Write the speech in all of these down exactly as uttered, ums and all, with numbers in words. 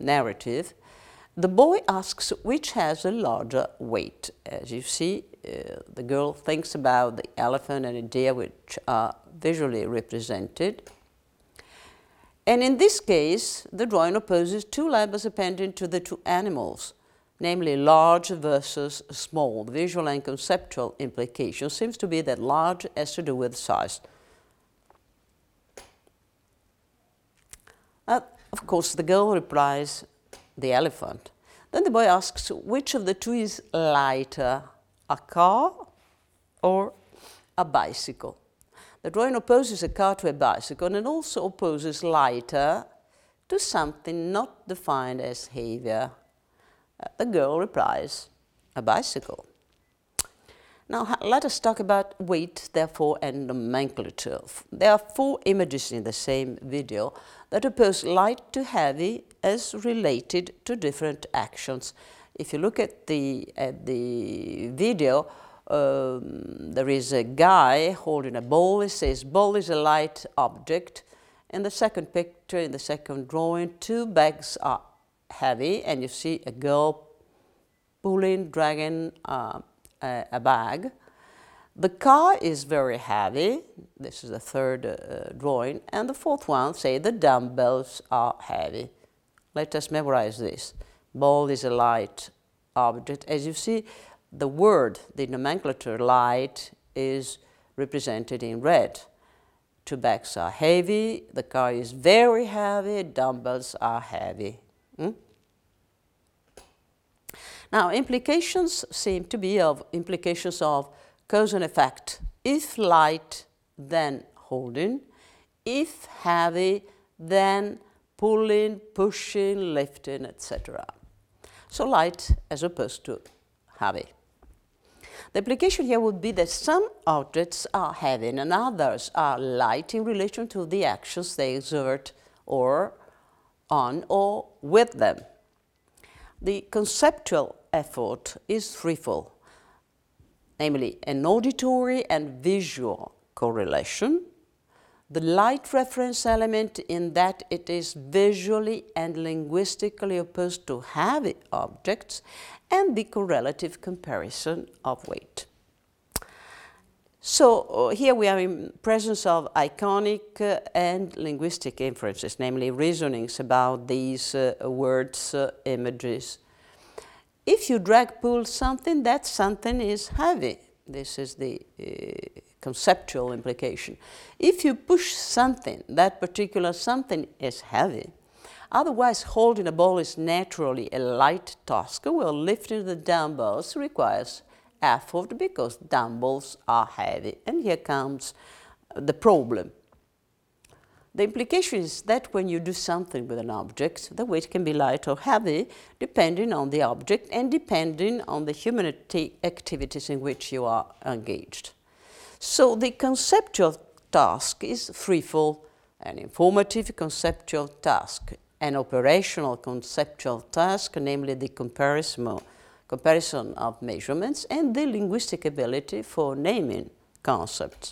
narrative, the boy asks which has a larger weight. As you see, uh, the girl thinks about the elephant and the deer, which are visually represented. And in this case, the drawing opposes two labels appended to the two animals, namely large versus small. The visual and conceptual implication seems to be that large has to do with size. Uh, of course, the girl replies, the elephant. Then the boy asks which of the two is lighter, a car or a bicycle. The drawing opposes a car to a bicycle and also opposes lighter to something not defined as heavier. Uh, the girl replies, a bicycle. Now let us talk about weight, therefore, and nomenclature. There are four images in the same video that oppose light to heavy as related to different actions. If you look at the, at the video, um, there is a guy holding a ball. He says, ball is a light object. In the second picture, in the second drawing, two bags are heavy, and you see a girl pulling, dragging uh, a, a bag. The car is very heavy. This is the third uh, drawing. And the fourth one, say the dumbbells are heavy. Let us memorize this. Ball is a light object. As you see, the word, the nomenclature light, is represented in red. Two bags are heavy, the car is very heavy, dumbbells are heavy. Hmm? Now, implications seem to be of implications of cause and effect. If light, then holding. If heavy, then pulling, pushing, lifting, et cetera. So light as opposed to heavy. The implication here would be that some objects are heavy and others are light in relation to the actions they exert or on or with them. The conceptual effort is threefold, namely an auditory and visual correlation, the light reference element in that it is visually and linguistically opposed to heavy objects, and the correlative comparison of weight. So uh, here we are in presence of iconic uh, and linguistic inferences, namely reasonings about these uh, words, uh, images. If you drag pull something, that something is heavy. This is the uh, conceptual implication. If you push something, that particular something is heavy. Otherwise, holding a ball is naturally a light task, while lifting the dumbbells requires effort because dumbbells are heavy. And here comes the problem. The implication is that when you do something with an object, the weight can be light or heavy depending on the object and depending on the human activities in which you are engaged. So the conceptual task is threefold: an informative conceptual task, an operational conceptual task, namely the comparison, comparison of measurements, and the linguistic ability for naming concepts.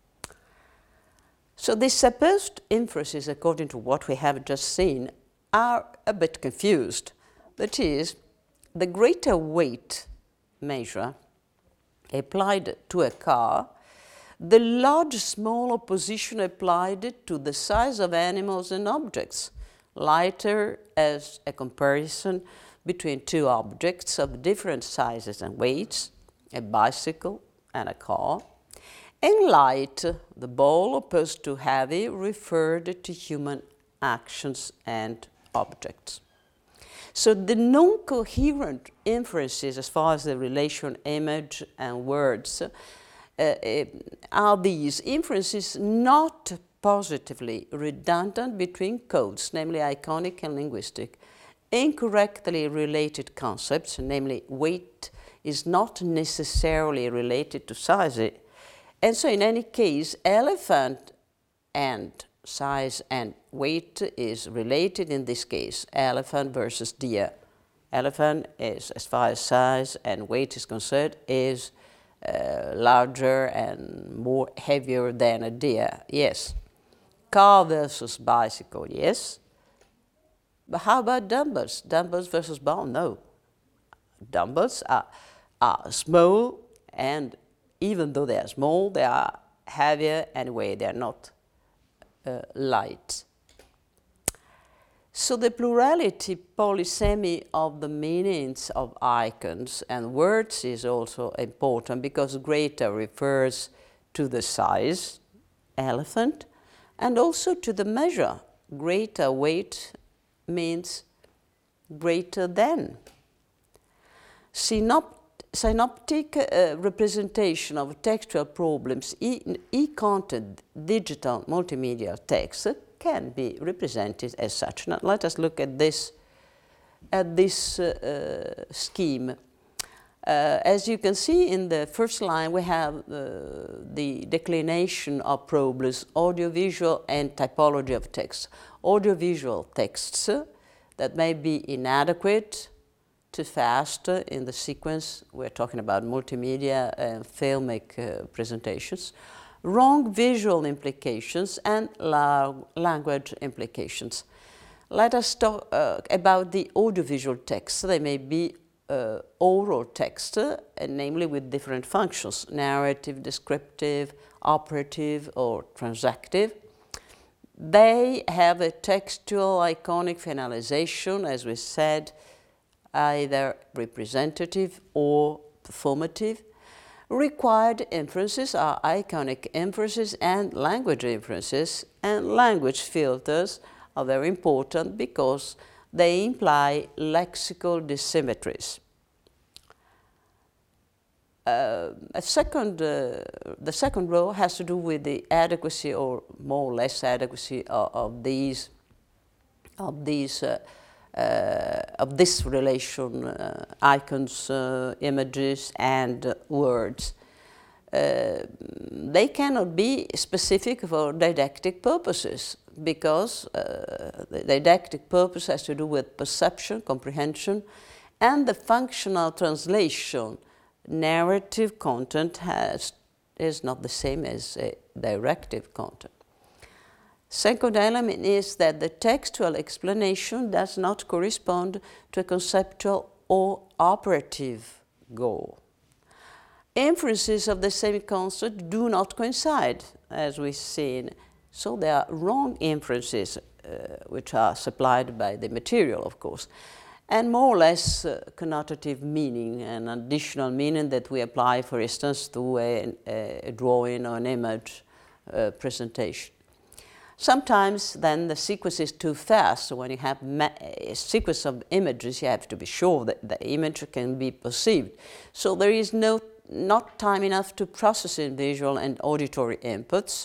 So these supposed inferences, according to what we have just seen, are a bit confused. That is, the greater weight measure applied to a car, the large-small opposition applied to the size of animals and objects, lighter as a comparison between two objects of different sizes and weights, a bicycle and a car, and light, the ball, opposed to heavy, referred to human actions and objects. So the non-coherent inferences as far as the relation image and words uh, uh, are these inferences not positively redundant between codes, namely iconic and linguistic, incorrectly related concepts, namely weight is not necessarily related to size, and so in any case, elephant and size and weight is related in this case, elephant versus deer. Elephant is, as far as size and weight is concerned, is uh, larger and more heavier than a deer, yes. Car versus bicycle, yes. But how about dumbbells? Dumbbells versus bar? No. Dumbbells are, are small, and even though they are small, they are heavier anyway, they are not uh, light. So the plurality, polysemy of the meanings of icons and words is also important, because greater refers to the size, elephant, and also to the measure. Greater weight means greater than. Synopt synoptic uh, representation of textual problems in e-content digital multimedia text can be represented as such. Now let us look at this, at this uh, uh, scheme. Uh, as you can see in the first line, we have uh, the declination of problems, audiovisual and typology of text. Audiovisual texts uh, that may be inadequate, too fast uh, in the sequence. We're talking about multimedia and filmic uh, presentations. Wrong visual implications and la language implications. Let us talk uh, about the audiovisual text. They may be uh, oral text, uh, and namely with different functions: narrative, descriptive, operative, or transactive. They have a textual iconic finalization, as we said, either representative or performative. Required inferences are iconic inferences and language inferences, and language filters are very important because they imply lexical dissymmetries. Uh, a second, uh, the second row has to do with the adequacy, or more or less adequacy, of, of these, of these, uh, uh, of this relation: uh, icons, uh, images, and uh, words. Uh, they cannot be specific for didactic purposes, because uh, the didactic purpose has to do with perception, comprehension, and the functional translation. Narrative content has, is not the same as a directive content. Second element is that the textual explanation does not correspond to a conceptual or operative goal. Inferences of the same concept do not coincide, as we've seen, so there are wrong inferences, uh, which are supplied by the material, of course, and more or less uh, connotative meaning, an additional meaning that we apply, for instance, to a, a drawing or an image uh, presentation. Sometimes then the sequence is too fast, so when you have a sequence of images, you have to be sure that the image can be perceived. So there is no, not time enough to process in visual and auditory inputs.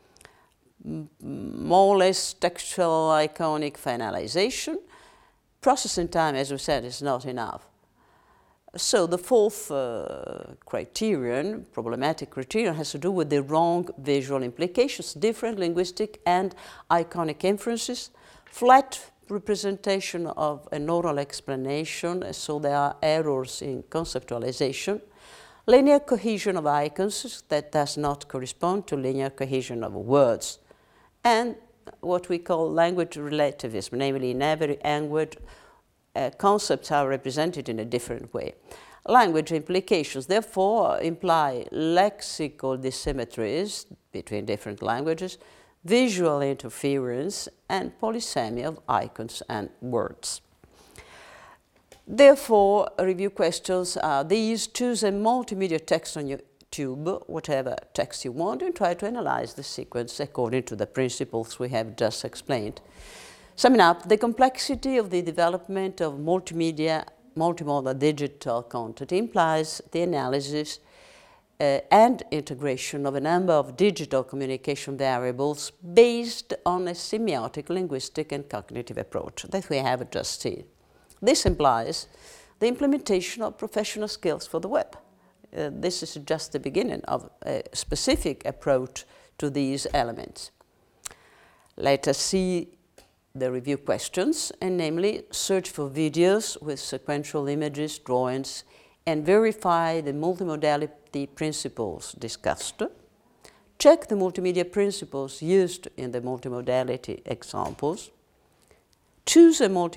More or less textual iconic finalization. Processing time, as we said, is not enough. So the fourth uh, criterion, problematic criterion, has to do with the wrong visual implications, different linguistic and iconic inferences, flat representation of an oral explanation, so there are errors in conceptualization, linear cohesion of icons that does not correspond to linear cohesion of words, and what we call language relativism, namely in every language uh, concepts are represented in a different way. Language implications therefore imply lexical dissymmetries between different languages, visual interference, and polysemy of icons and words. Therefore, review questions are these: choose a multimedia text on your tube, whatever text you want, and try to analyze the sequence according to the principles we have just explained. Summing up, the complexity of the development of multimedia, multimodal digital content implies the analysis uh, and integration of a number of digital communication variables based on a semiotic, linguistic, and cognitive approach that we have just seen. This implies the implementation of professional skills for the web. Uh, this is just the beginning of a specific approach to these elements. Let us see the review questions, and namely search for videos with sequential images, drawings, and verify the multimodality principles discussed. Check the multimedia principles used in the multimodality examples. choose a multi